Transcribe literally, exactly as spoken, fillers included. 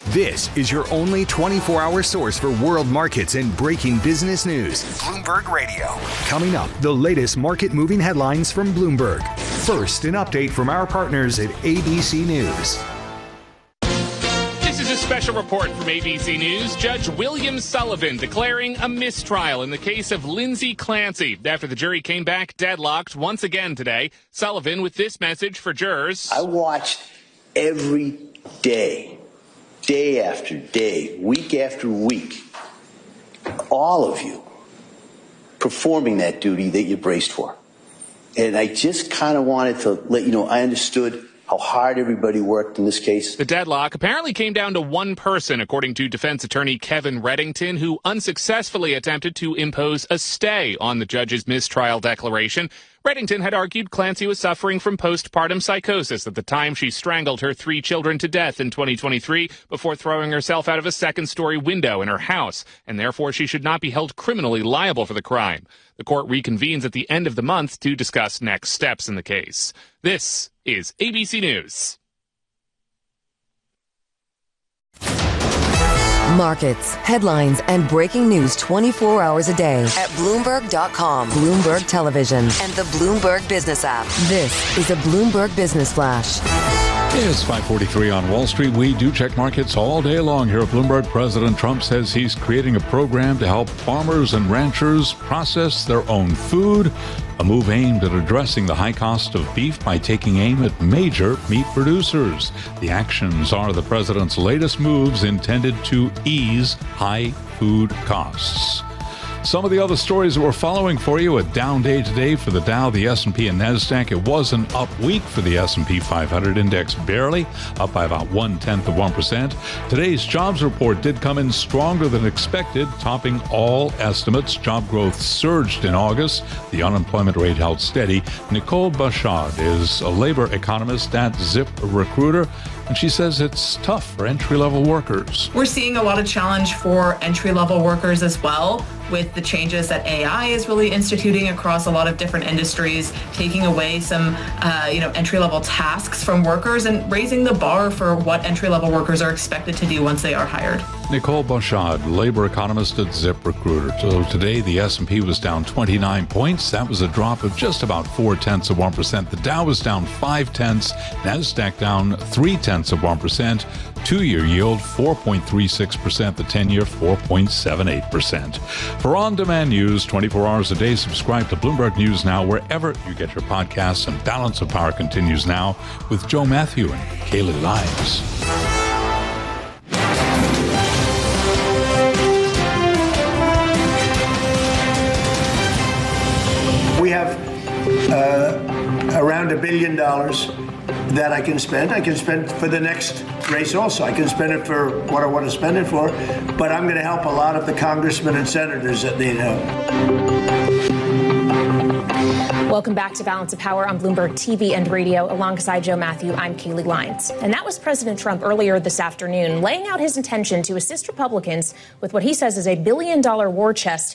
This is your only twenty-four hour source for world markets and breaking business news. Bloomberg Radio. Coming up, the latest market moving headlines from Bloomberg. First, an update from our partners at A B C News. This is a special report from A B C News. Judge William Sullivan declaring a mistrial in the case of Lindsay Clancy after the jury came back deadlocked once again today. Sullivan with this message for jurors. I watched every day. Day after day, week after week, all of you performing that duty that you braced for. And I just kind of wanted to let you know I understood how hard everybody worked in this case. The deadlock apparently came down to one person, according to defense attorney Kevin Reddington, who unsuccessfully attempted to impose a stay on the judge's mistrial declaration. Reddington had argued Clancy was suffering from postpartum psychosis at the time she strangled her three children to death in twenty twenty-three before throwing herself out of a second-story window in her house, and therefore she should not be held criminally liable for the crime. The court reconvenes at the end of the month to discuss next steps in the case. This is A B C News. Markets, headlines, and breaking news twenty-four hours a day at Bloomberg dot com, Bloomberg Television, and the Bloomberg Business app. This is a Bloomberg Business Flash. It's five forty-three on Wall Street. We do check markets all day long here at Bloomberg. President Trump says he's creating a program to help farmers and ranchers process their own food, a move aimed at addressing the high cost of beef by taking aim at major meat producers. The actions are the president's latest moves intended to ease high food costs. Some of the other stories that we're following for you, a down day today for the Dow, the S and P, and NASDAQ. It was an up week for the S and P five hundred index, barely up by about one-tenth of one percent. Today's jobs report did come in stronger than expected, topping all estimates. Job growth surged in August. The unemployment rate held steady. Nicole Bouchard is a labor economist at ZipRecruiter, and she says it's tough for entry-level workers. We're seeing a lot of challenge for entry-level workers as well, with the changes that A I is really instituting across a lot of different industries, taking away some uh, you know, entry-level tasks from workers and raising the bar for what entry-level workers are expected to do once they are hired. Nicole Bouchard, labor economist at ZipRecruiter. So today the S and P was down twenty-nine points. That was a drop of just about four-tenths of one percent. The Dow was down five-tenths. NASDAQ down three-tenths of one percent. Two-year yield, four point three six percent. The ten-year, four point seven eight percent. For on-demand news, twenty-four hours a day, subscribe to Bloomberg News Now wherever you get your podcasts. And Balance of Power continues now with Joe Matthew and Kaylee Lyons. We have uh, around a billion dollars that I can spend. I can spend for the next race also. I can spend it for what I want to spend it for, but I'm going to help a lot of the congressmen and senators that need help. Welcome back to Balance of Power on Bloomberg T V and radio. Alongside Joe Matthew, I'm Kaylee Lyons. And that was President Trump earlier this afternoon, laying out his intention to assist Republicans with what he says is a billion dollar war chest